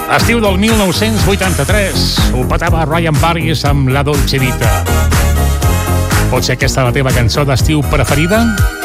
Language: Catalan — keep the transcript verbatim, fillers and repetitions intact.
Estiu del mil nou-cents vuitanta-tres. Ho petava Ryan Paris amb La Dolce Vita. Pot ser aquesta la teva cançó d'estiu preferida?